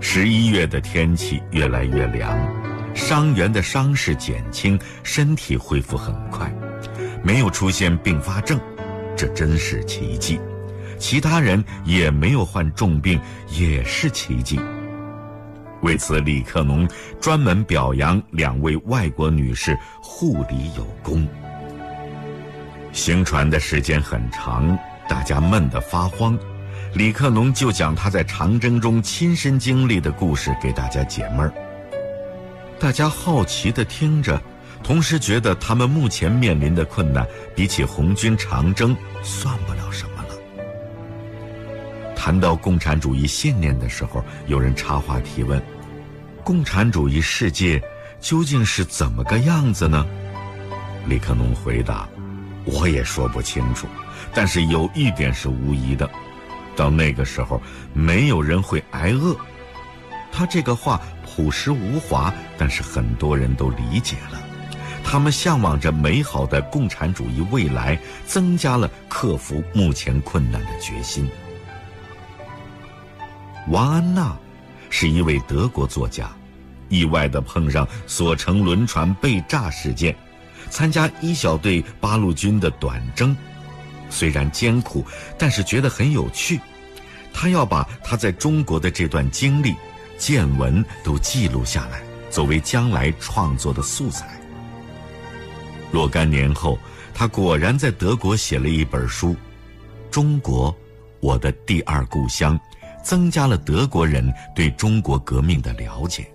11月的天气越来越凉，伤员的伤势减轻，身体恢复很快，没有出现并发症，这真是奇迹。其他人也没有患重病，也是奇迹。为此，李克农专门表扬2位外国女士护理有功。行船的时间很长，大家闷得发慌，李克农就讲他在长征中亲身经历的故事给大家解闷儿。大家好奇地听着，同时觉得他们目前面临的困难比起红军长征算不了什么了。谈到共产主义信念的时候，有人插话提问：共产主义世界究竟是怎么个样子呢？李克农回答：我也说不清楚，但是有一点是无疑的，到那个时候没有人会挨饿。他这个话朴实无华，但是很多人都理解了，他们向往着美好的共产主义未来，增加了克服目前困难的决心。王安娜是一位德国作家，意外地碰上所乘轮船被炸事件，参加1小队八路军的短征，虽然艰苦，但是觉得很有趣。他要把他在中国的这段经历、见闻都记录下来，作为将来创作的素材。若干年后，他果然在德国写了一本书《中国，我的第二故乡》，增加了德国人对中国革命的了解。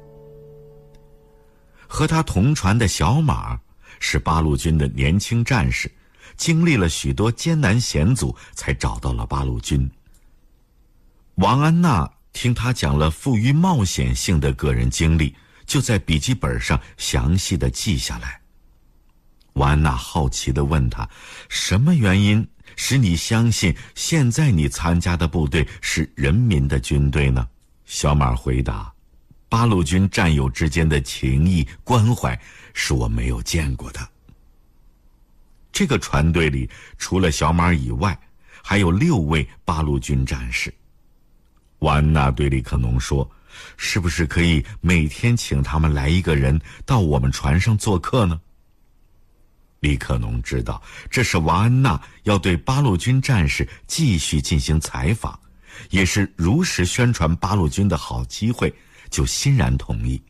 和他同船的小马是八路军的年轻战士，经历了许多艰难险阻才找到了八路军。王安娜听他讲了富于冒险性的个人经历，就在笔记本上详细地记下来。王安娜好奇地问他：什么原因使你相信现在你参加的部队是人民的军队呢？小马回答：八路军战友之间的情谊关怀是我没有见过的。这个船队里除了小马以外，还有6位八路军战士。王安娜对李克农说：是不是可以每天请他们来一个人到我们船上做客呢？李克农知道这是王安娜要对八路军战士继续进行采访，也是如实宣传八路军的好机会，就欣然同意。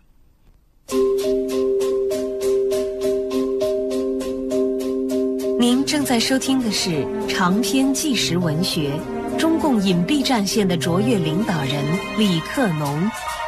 您正在收听的是长篇纪实文学《中共隐蔽战线的卓越领导人李克农》，